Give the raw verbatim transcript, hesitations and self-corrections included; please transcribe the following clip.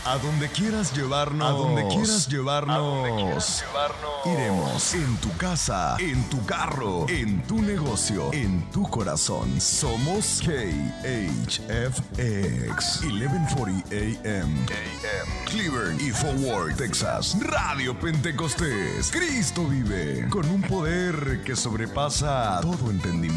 A donde quieras llevarnos. A donde quieras llevarnos. A donde quieras llevarnos. Iremos en tu casa, en tu carro, en tu negocio, en tu corazón. Somos K H F X eleven forty A M. Cleveland y Fort Worth, Texas. Radio Pentecostés. Cristo vive con un poder que sobrepasa todo entendimiento.